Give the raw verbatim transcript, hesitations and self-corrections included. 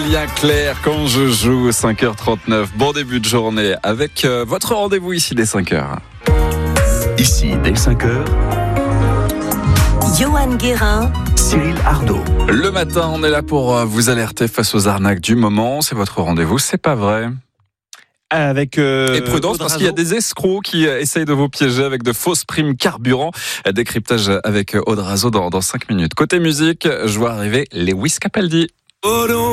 Aurélien Clerc quand je joue, cinq heures trente-neuf. Bon début de journée avec euh, votre rendez-vous ici dès cinq heures. Ici dès cinq heures. Johan Guérin, Cyril Ardo. Le matin, on est là pour euh, vous alerter face aux arnaques du moment. C'est votre rendez-vous, c'est pas vrai. Avec euh, Et prudence parce qu'il y a des escrocs qui euh, essayent de vous piéger avec de fausses primes carburant. Décryptage avec Audrazo dans, dans cinq minutes. Côté musique, je vois arriver les Wiz Capaldi.